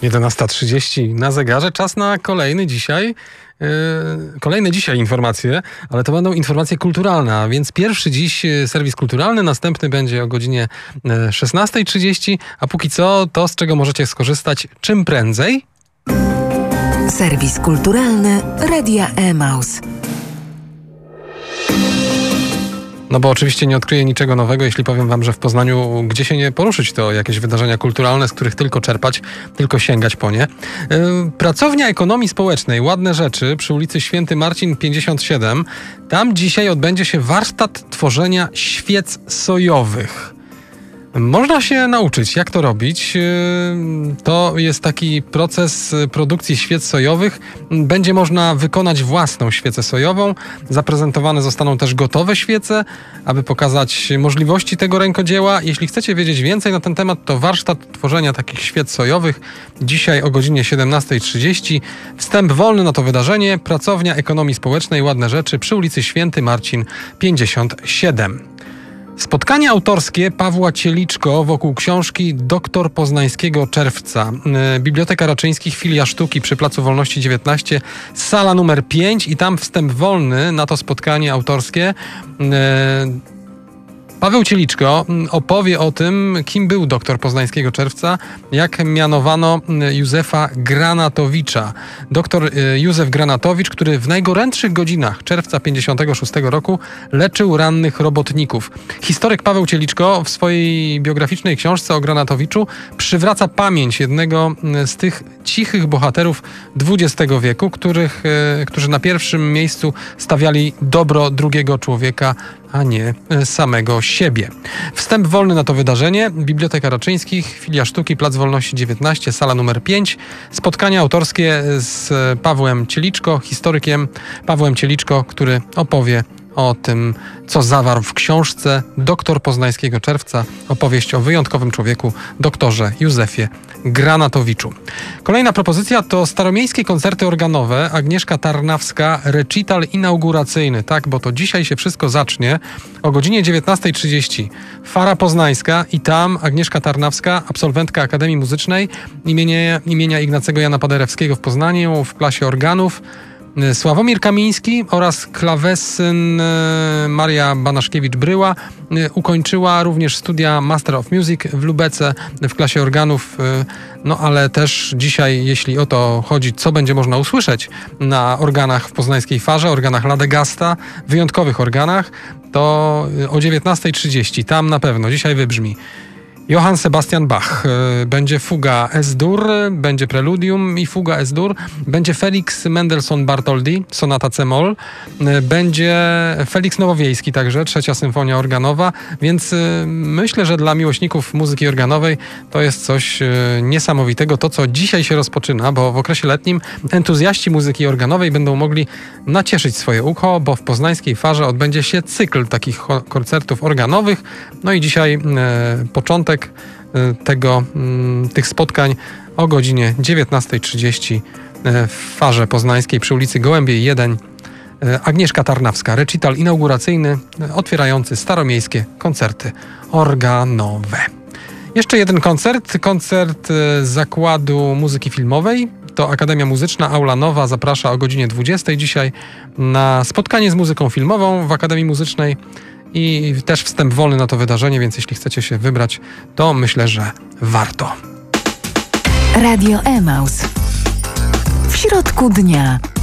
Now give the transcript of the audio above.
11:30 na zegarze. Czas na kolejne dzisiaj informacje, ale to będą informacje kulturalne, a więc pierwszy dziś serwis kulturalny, następny będzie o godzinie 16:30, a póki co to, z czego możecie skorzystać czym prędzej. Serwis kulturalny Radia Emaus. No bo oczywiście nie odkryję niczego nowego, jeśli powiem wam, że w Poznaniu, gdzie się nie poruszyć, to jakieś wydarzenia kulturalne, z których tylko czerpać, tylko sięgać po nie. Pracownia Ekonomii Społecznej, Ładne Rzeczy przy ulicy Święty Marcin 57. Tam dzisiaj odbędzie się warsztat tworzenia świec sojowych. Można się nauczyć, jak to robić. To jest taki proces produkcji świec sojowych. Będzie można wykonać własną świecę sojową. Zaprezentowane zostaną też gotowe świece, aby pokazać możliwości tego rękodzieła. Jeśli chcecie wiedzieć więcej na ten temat, to warsztat tworzenia takich świec sojowych dzisiaj o godzinie 17:30. Wstęp wolny na to wydarzenie. Pracownia Ekonomii Społecznej Ładne Rzeczy przy ulicy Święty Marcin 57. Spotkanie autorskie Pawła Cieliczko wokół książki Doktor Poznańskiego Czerwca. Biblioteka Raczyńskich, Filia Sztuki przy Placu Wolności 19, sala numer 5 i tam wstęp wolny na to spotkanie autorskie. Paweł Cieliczko opowie o tym, kim był doktor Poznańskiego Czerwca, jak mianowano Józefa Granatowicza. Doktor Józef Granatowicz, który w najgorętszych godzinach czerwca 1956 roku leczył rannych robotników. Historyk Paweł Cieliczko w swojej biograficznej książce o Granatowiczu przywraca pamięć jednego z tych cichych bohaterów XX wieku, którzy na pierwszym miejscu stawiali dobro drugiego człowieka, a nie samego siebie. Wstęp wolny na to wydarzenie. Biblioteka Raczyńskich, Filia Sztuki, Plac Wolności 19, sala numer 5. Spotkanie autorskie z Pawłem Cieliczko, historykiem Pawłem Cieliczko, który opowie o tym, co zawarł w książce Doktor Poznańskiego Czerwca. Opowieść o wyjątkowym człowieku, doktorze Józefie Granatowiczu. Kolejna propozycja to staromiejskie koncerty organowe. Agnieszka Tarnawska, recital inauguracyjny. Tak, bo to dzisiaj się wszystko zacznie o godzinie 19:30. Fara Poznańska i tam Agnieszka Tarnawska, absolwentka Akademii Muzycznej imienia Ignacego Jana Paderewskiego w Poznaniu w klasie organów. Sławomir Kamiński oraz klawesyn Maria Banaszkiewicz-Bryła ukończyła również studia Master of Music w Lubece w klasie organów. No ale też dzisiaj, jeśli o to chodzi, co będzie można usłyszeć na organach w poznańskiej Farze, organach Ladegasta, wyjątkowych organach, to o 19:30 tam na pewno dzisiaj wybrzmi Johann Sebastian Bach, będzie fuga S-dur, będzie preludium i fuga S-dur, będzie Felix Mendelssohn Bartholdy, sonata c-moll, będzie Felix Nowowiejski także, trzecia symfonia organowa, więc myślę, że dla miłośników muzyki organowej to jest coś niesamowitego, to co dzisiaj się rozpoczyna, bo w okresie letnim entuzjaści muzyki organowej będą mogli nacieszyć swoje ucho, bo w poznańskiej Farze odbędzie się cykl takich koncertów organowych, no i dzisiaj początek tych spotkań o godzinie 19:30 w Farze Poznańskiej przy ulicy Gołębiej 1. Agnieszka Tarnawska, recital inauguracyjny otwierający staromiejskie koncerty organowe. Jeszcze jeden koncert Zakładu Muzyki Filmowej. To Akademia Muzyczna, Aula Nowa zaprasza o godzinie 20:00 dzisiaj na spotkanie z muzyką filmową w Akademii Muzycznej. I też wstęp wolny na to wydarzenie, więc jeśli chcecie się wybrać, to myślę, że warto. Radio Emaus. W środku dnia.